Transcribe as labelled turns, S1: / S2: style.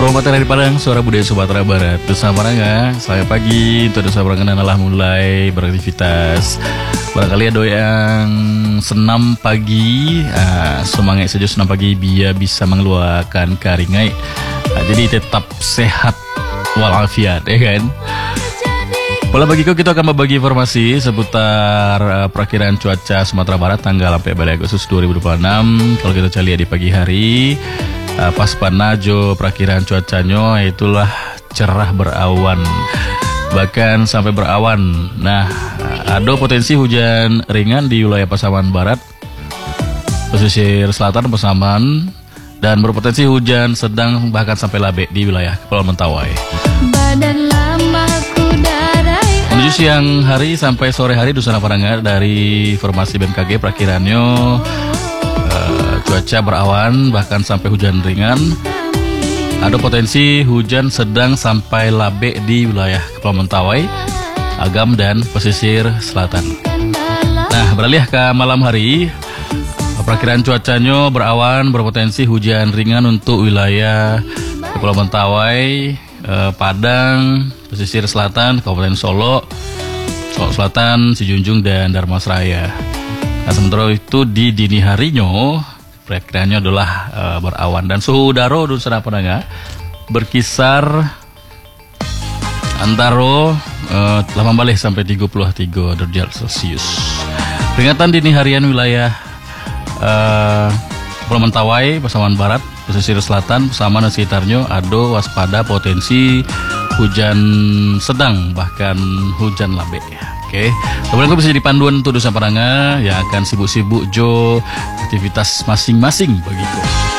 S1: Selamat hari Padang, suara budaya Sumatera Barat. Dosa Maranga, saya pagi, untuk dosa Maranga adalah mulai beraktivitas. Barangkali ada yang senam pagi, semangat saja senam pagi biar bisa mengeluarkan keringat. Jadi tetap sehat walafiat, ya kan? Pada pagi kita akan membagi informasi seputar perakiraan cuaca Sumatera Barat tanggal 4 Agustus 2026. Kalau kita lihat di pagi hari, pas panajo perakiraan cuacanya itulah cerah berawan, bahkan sampai berawan. Nah, ada potensi hujan ringan di wilayah Pasaman Barat, pesisir selatan Pasaman, dan berpotensi hujan sedang bahkan sampai labe di wilayah Kepulauan Mentawai. Menuju siang hari sampai sore hari Dusana Parangga, dari informasi BMKG perakiraannya cuaca berawan bahkan sampai hujan ringan. Ada potensi hujan sedang sampai labe di wilayah Kepulauan Mentawai, Agam, dan pesisir selatan. Nah, beralih ke malam hari, perakiraan cuacanya berawan berpotensi hujan ringan untuk wilayah Kepulauan Mentawai, Padang, pesisir selatan, Kabupaten Solo, Solo Selatan, Sijunjung, dan Dharmasraya. Nah, sementara itu di dini harinya perakiraannya adalah berawan, dan suhu udara di sana Padang berkisar antara 18 sampai 33 derajat Celcius. Peringatan dini harian wilayah Kepulauan Mentawai, Pasaman Barat, pesisir selatan, Pasaman dan sekitarnya ada waspada potensi hujan sedang bahkan hujan labe. Oke, kemudian bisa jadi panduan untuk Dosa Parangga yang akan sibuk-sibuk jo aktivitas masing-masing begitu.